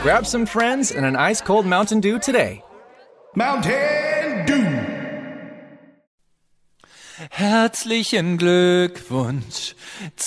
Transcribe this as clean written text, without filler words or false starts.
Grab some friends and an ice-cold Mountain Dew today. Mountain Dew. Herzlichen Glückwunsch